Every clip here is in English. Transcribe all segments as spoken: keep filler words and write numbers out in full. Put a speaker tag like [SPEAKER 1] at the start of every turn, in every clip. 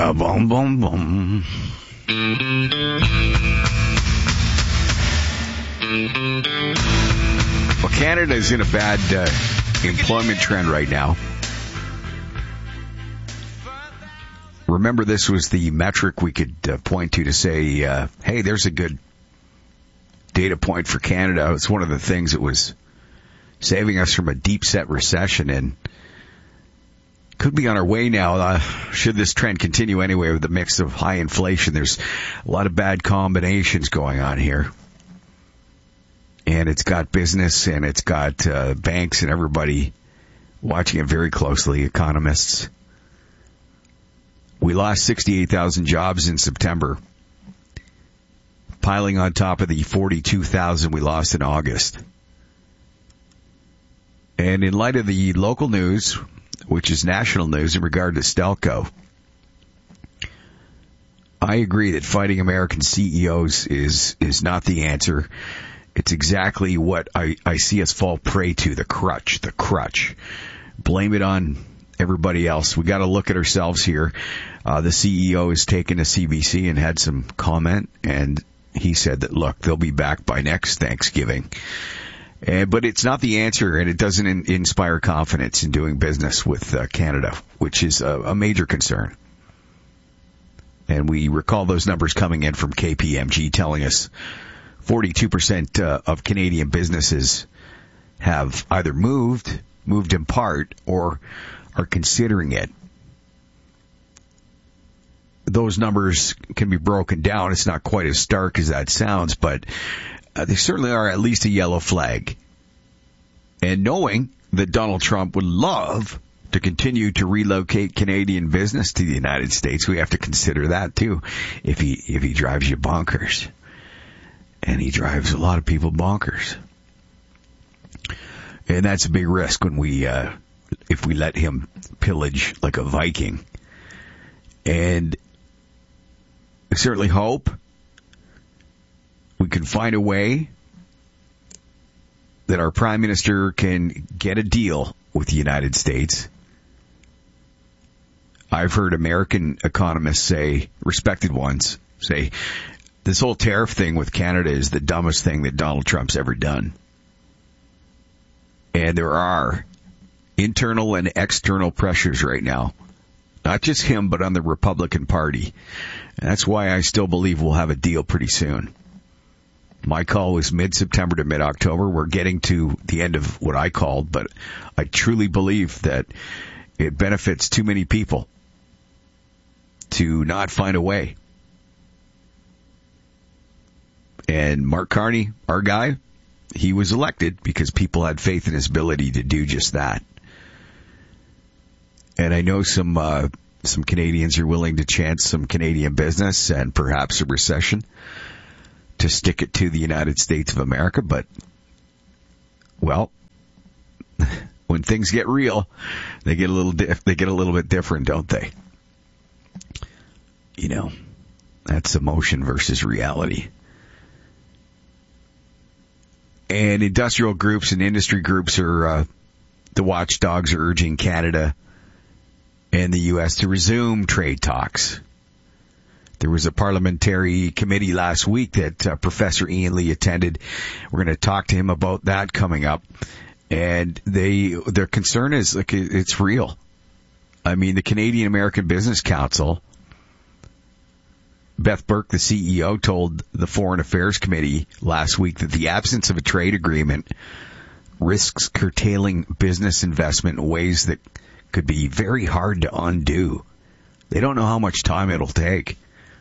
[SPEAKER 1] Ba boom boom boom. Well, Canada is in a bad uh, employment trend right now. Remember, this was the metric we could uh, point to to say, uh, hey, there's a good data point for Canada. It's one of the things that was saving us from a deep-set recession, and could be on our way now. Uh, should this trend continue anyway with the mix of high inflation, there's a lot of bad combinations going on here. And it's got business and it's got uh, banks and everybody watching it very closely, economists. We lost sixty-eight thousand jobs in September, piling on top of the forty-two thousand we lost in August. And in light of the local news, which is national news in regard to Stelco, I agree that fighting American C E Os is is not the answer. It's exactly what I, I see us fall prey to, the crutch, the crutch. Blame it on everybody else. We got to look at ourselves here. Uh, the C E O has taken to C B C and had some comment, and he said that, look, they'll be back by next Thanksgiving. Uh, but it's not the answer, and it doesn't in, inspire confidence in doing business with uh, Canada, which is a, a major concern. And we recall those numbers coming in from K P M G telling us forty-two percent uh, of Canadian businesses have either moved, moved in part, or are considering it. Those numbers can be broken down. It's not quite as stark as that sounds, but uh, they certainly are at least a yellow flag. And knowing that Donald Trump would love to continue to relocate Canadian business to the United States, we have to consider that too, if he if he drives you bonkers. And he drives a lot of people bonkers. And that's a big risk when we, uh, if we let him pillage like a Viking. And I certainly hope we can find a way that our Prime Minister can get a deal with the United States. I've heard American economists say, respected ones, say, this whole tariff thing with Canada is the dumbest thing that Donald Trump's ever done. And there are internal and external pressures right now. Not just him, but on the Republican Party. And that's why I still believe we'll have a deal pretty soon. My call was mid-September to mid-October. We're getting to the end of what I called, but I truly believe that it benefits too many people to not find a way. And Mark Carney, our guy, he was elected because people had faith in his ability to do just that. And I know some uh, some Canadians are willing to chance some Canadian business and perhaps a recession to stick it to the United States of America. But, well, when things get real, they get a little di- they get a little bit different, don't they? You know, that's emotion versus reality. And industrial groups and industry groups are, uh, the watchdogs are urging Canada and the U S to resume trade talks. There was a parliamentary committee last week that uh, Professor Ian Lee attended. We're going to talk to him about that coming up. And they, their concern is, like, it's real. I mean, the Canadian American Business Council, Beth Burke, the C E O, told the Foreign Affairs Committee last week that the absence of a trade agreement risks curtailing business investment in ways that could be very hard to undo. They don't know how much time it'll take.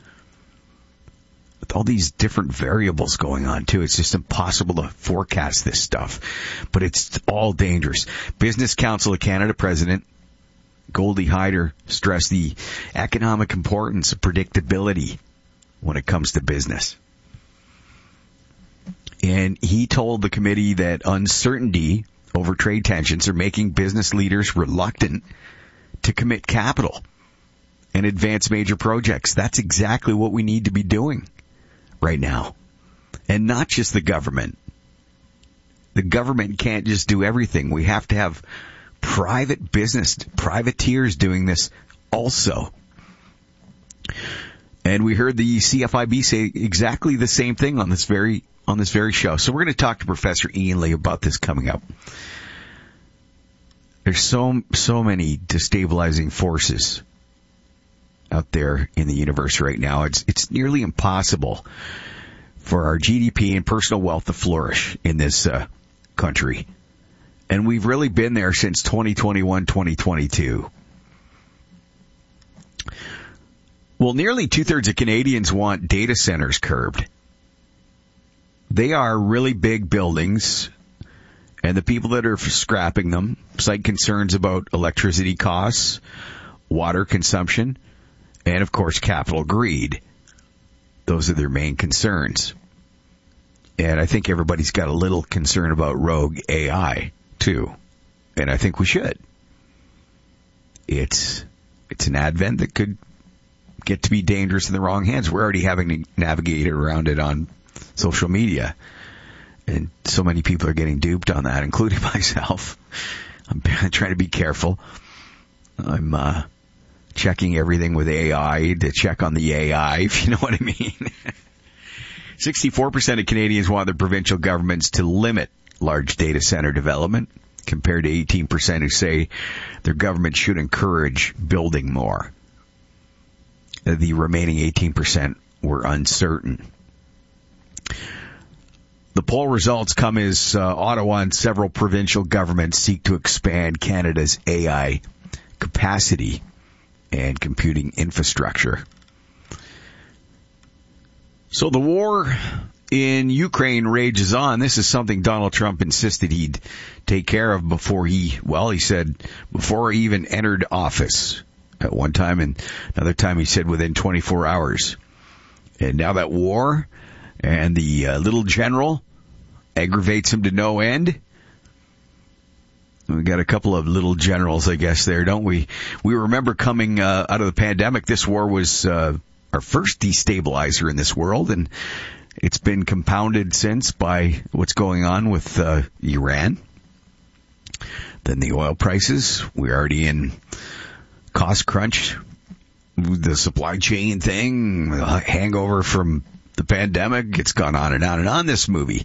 [SPEAKER 1] With all these different variables going on, too, it's just impossible to forecast this stuff. But it's all dangerous. Business Council of Canada President Goldie Hyder stressed the economic importance of predictability when it comes to business. And he told the committee that uncertainty over trade tensions are making business leaders reluctant to commit capital and advance major projects. That's exactly what we need to be doing right now. And not just the government. The government can't just do everything. We have to have private business, privateers doing this also. And we heard the C F I B say exactly the same thing on this very on this very show. So we're going to talk to Professor Ian Lee about this coming up. There's so so many destabilizing forces out there in the universe right now. It's it's nearly impossible for our G D P and personal wealth to flourish in this uh, country. And we've really been there since twenty twenty-one, twenty twenty-two. Well, nearly two-thirds of Canadians want data centers curbed. They are really big buildings, and the people that are scrapping them cite concerns about electricity costs, water consumption, and, of course, capital greed. Those are their main concerns. And I think everybody's got a little concern about rogue A I, too. And I think we should. It's it's an advent that could get to be dangerous in the wrong hands. We're already having to navigate around it on social media. And so many people are getting duped on that, including myself. I'm trying to be careful. I'm uh, checking everything with A I to check on the A I, if you know what I mean. sixty-four percent of Canadians want their provincial governments to limit large data center development, compared to eighteen percent who say their government should encourage building more. The remaining eighteen percent were uncertain. The poll results come as uh, Ottawa and several provincial governments seek to expand Canada's A I capacity and computing infrastructure. So the war in Ukraine rages on. This is something Donald Trump insisted he'd take care of before he, well, he said, before he even entered office at one time, and another time he said within twenty-four hours. And now that war and the uh, little general aggravates him to no end. We got a couple of little generals, I guess, there, don't we? We remember coming uh, out of the pandemic, this war was uh, our first destabilizer in this world, and it's been compounded since by what's going on with uh, Iran. Then the oil prices. We're already in cost crunch, the supply chain thing, the hangover from the pandemic. It's gone on and on and on, this movie.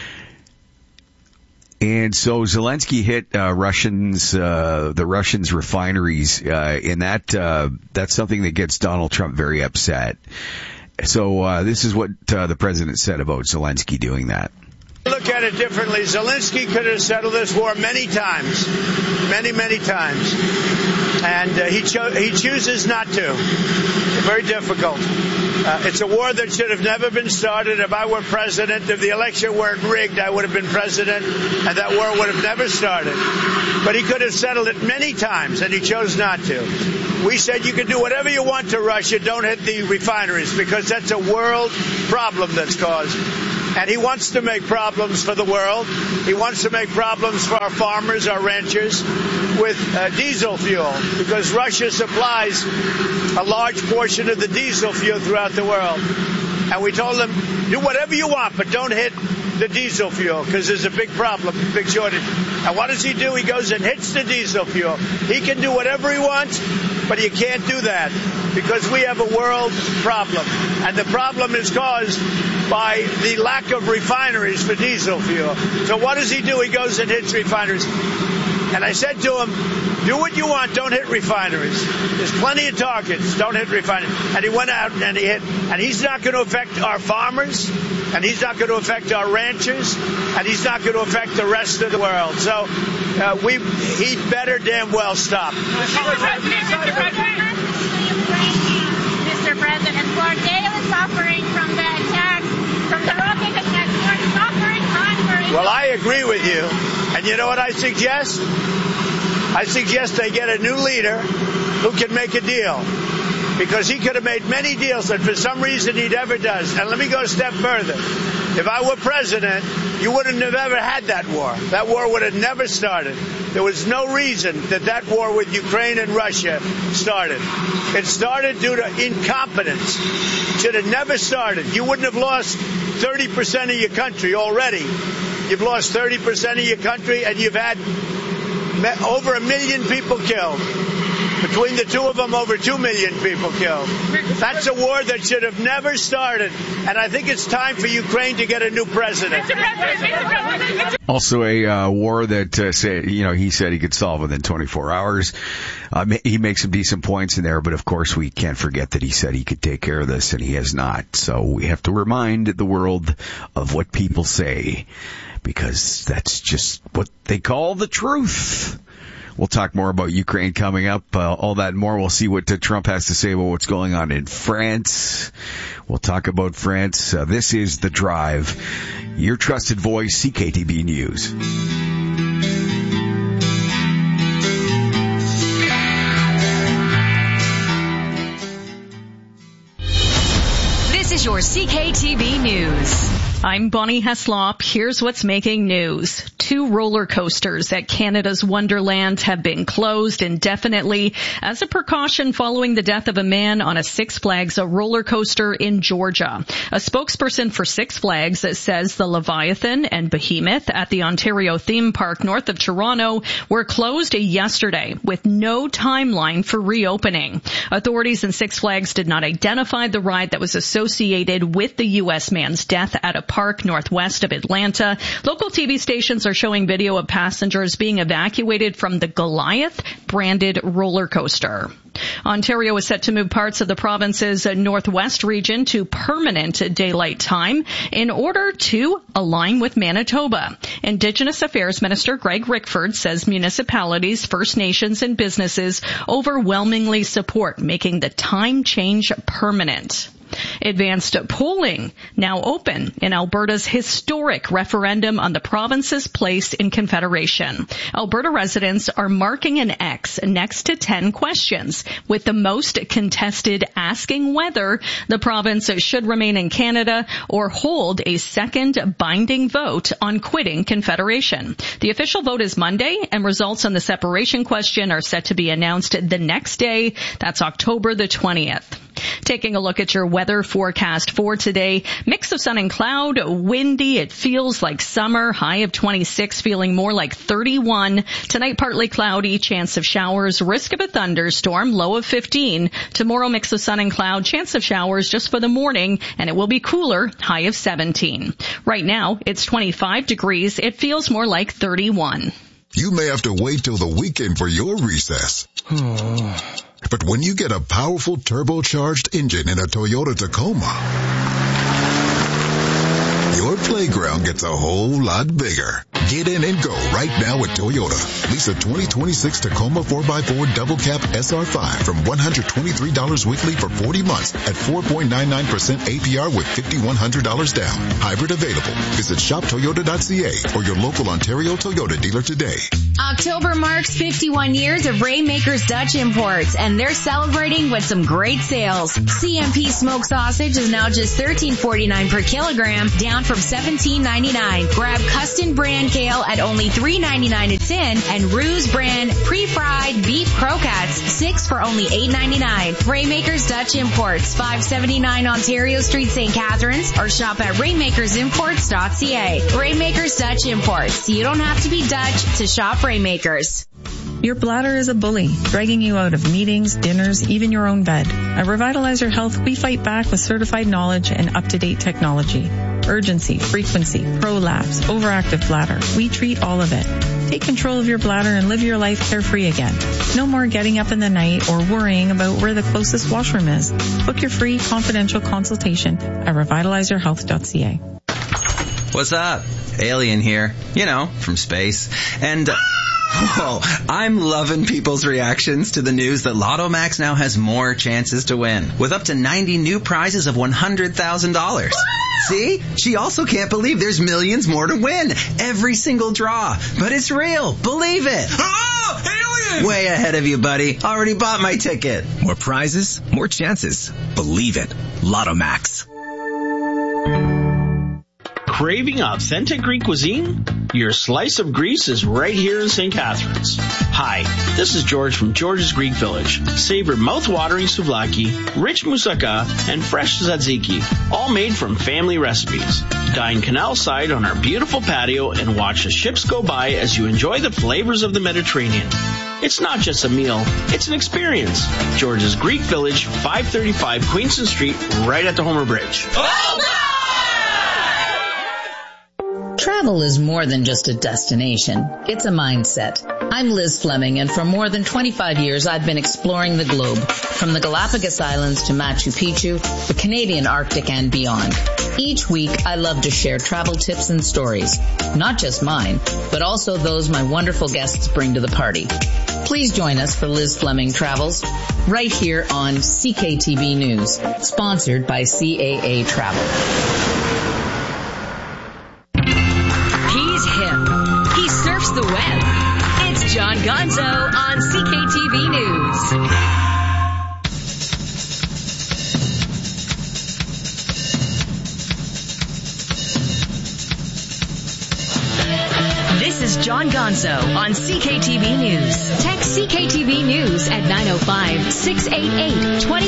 [SPEAKER 1] And so Zelensky hit uh, Russians, uh, the Russians' refineries, uh, and that uh, that's something that gets Donald Trump very upset. So uh, this is what uh, the president said about Zelensky doing that.
[SPEAKER 2] Look at it differently. Zelensky could have settled this war many times, many, many times. And uh, he, cho- he chooses not to. Very difficult. Uh, it's a war that should have never been started. If I were president, if the election weren't rigged, I would have been president, and that war would have never started. But he could have settled it many times, and he chose not to. We said you can do whatever you want to Russia, don't hit the refineries, because that's a world problem that's caused. And he wants to make problems for the world. He wants to make problems for our farmers, our ranchers, with uh, diesel fuel, because Russia supplies a large portion of the diesel fuel throughout the world. And we told them, do whatever you want, but don't hit the diesel fuel, because there's a big problem, big shortage. And what does he do? He goes and hits the diesel fuel. He can do whatever he wants, but you can't do that, because we have a world problem. And the problem is caused by the lack of refineries for diesel fuel. So what does he do? He goes and hits refineries. And I said to him, do what you want, don't hit refineries. There's plenty of targets, don't hit refineries. And he went out and he hit. And he's not going to affect our farmers, and he's not going to affect our ranchers, and he's not going to affect the rest of the world. So uh, we, he'd better damn well stop.
[SPEAKER 3] Mister President, Mister President, Mister President, for daily suffering from the attacks, from the rocket attacks, we're suffering hunger.
[SPEAKER 2] Well, I agree with you. And you know what I suggest? I suggest they get a new leader who can make a deal. Because he could have made many deals that for some reason he never does. And let me go a step further. If I were president, you wouldn't have ever had that war. That war would have never started. There was no reason that that war with Ukraine and Russia started. It started due to incompetence. It should have never started. You wouldn't have lost thirty percent of your country already. You've lost thirty percent of your country, and you've had over a million people killed. Between the two of them, over two million people killed. That's a war that should have never started. And I think it's time for Ukraine to get a new president.
[SPEAKER 1] Also a uh, war that, uh, say, you know, he said he could solve within twenty-four hours. Uh, he makes some decent points in there, but of course we can't forget that he said he could take care of this, and he has not. So we have to remind the world of what people say, because that's just what they call the truth. We'll talk more about Ukraine coming up, uh, all that and more. We'll see what uh, Trump has to say about what's going on in France. We'll talk about France. Uh, this is The Drive, your trusted voice, C K T B News.
[SPEAKER 4] This is your C K T B News. I'm Bonnie Heslop. Here's what's making news. Two roller coasters at Canada's Wonderland have been closed indefinitely as a precaution following the death of a man on a Six Flags a roller coaster in Georgia. A spokesperson for Six Flags says the Leviathan and Behemoth at the Ontario theme park north of Toronto were closed yesterday with no timeline for reopening. Authorities in Six Flags did not identify the ride that was associated with the U S man's death at a park northwest of Atlanta. Local T V stations are showing video of passengers being evacuated from the Goliath branded roller coaster. Ontario is set to move parts of the province's northwest region to permanent daylight time in order to align with Manitoba. Indigenous Affairs Minister Greg Rickford says municipalities, First Nations, and businesses overwhelmingly support making the time change permanent. Advanced polling now open in Alberta's historic referendum on the province's place in Confederation. Alberta residents are marking an X next to ten questions, with the most contested asking whether the province should remain in Canada or hold a second binding vote on quitting Confederation. The official vote is Monday, and results on the separation question are set to be announced the next day. That's October the twentieth. Taking a look at your weather forecast for today. Mix of sun and cloud, windy. It feels like summer. High of twenty-six, feeling more like thirty-one. Tonight, partly cloudy, chance of showers, risk of a thunderstorm, low of fifteen. Tomorrow, mix of sun and cloud, chance of showers just for the morning, and it will be cooler, high of seventeen. Right now, it's twenty-five degrees. It feels more like thirty-one.
[SPEAKER 5] You may have to wait till the weekend for your recess. But when you get a powerful turbocharged engine in a Toyota Tacoma, your playground gets a whole lot bigger. Get in and go right now at Toyota. Lease a twenty twenty-six Tacoma four by four Double Cab S R five from one hundred twenty-three dollars weekly for forty months at four point nine nine percent A P R with five thousand one hundred dollars down. Hybrid available. Visit shop toyota dot c a or your local Ontario Toyota dealer today.
[SPEAKER 6] October marks fifty-one years of Rainmakers Dutch Imports, and they're celebrating with some great sales. C M P smoked sausage is now just thirteen forty-nine per kilogram, down from seventeen ninety-nine. Grab Custom brand kale at only three ninety-nine a tin, and Ruse brand pre-fried beef croquettes, six for only eight ninety-nine. Rainmakers Dutch Imports, five seventy-nine Ontario Street, Saint Catharines, or shop at rainmakers imports dot c a. Rainmakers Dutch Imports. You don't have to be Dutch to shop Rainmakers.
[SPEAKER 7] Your bladder is a bully, dragging you out of meetings, dinners, even your own bed. At Revitalize Your Health, we fight back with certified knowledge and up-to-date technology. Urgency, frequency, prolapse, overactive bladder. We treat all of it. Take control of your bladder and live your life carefree again. No more getting up in the night or worrying about where the closest washroom is. Book your free confidential consultation at revitalize your health dot c a.
[SPEAKER 8] What's up? Alien here. You know, from space. And... Uh, Whoa, I'm loving people's reactions to the news that Lotto Max now has more chances to win, with up to ninety new prizes of one hundred thousand dollars. See? She also can't believe there's millions more to win. Every single draw. But it's real. Believe it.
[SPEAKER 9] Oh, alien!
[SPEAKER 8] Way ahead of you, buddy. Already bought my ticket.
[SPEAKER 9] More prizes, more chances. Believe it. Lotto Max.
[SPEAKER 10] Craving authentic Greek cuisine? Your slice of Greece is right here in Saint Catharines. Hi, this is George from George's Greek Village. Savor mouth-watering souvlaki, rich moussaka, and fresh tzatziki, all made from family recipes. Dine canal side on our beautiful patio and watch the ships go by as you enjoy the flavors of the Mediterranean. It's not just a meal, it's an experience. George's Greek Village, five thirty-five Queenston Street, right at the Homer Bridge.
[SPEAKER 11] Travel is more than just a destination. It's a mindset. I'm Liz Fleming, and for more than twenty-five years, I've been exploring the globe, from the Galapagos Islands to Machu Picchu, the Canadian Arctic, and beyond. Each week, I love to share travel tips and stories, not just mine, but also those my wonderful guests bring to the party. Please join us for Liz Fleming Travels, right here on C K T V News, sponsored by C A A Travel.
[SPEAKER 6] He's hip. He surfs the web. It's John Gonzo on C K T V News. This is John Gonzo on C K T V News. Text C K T V News at nine oh five, six eight eight, two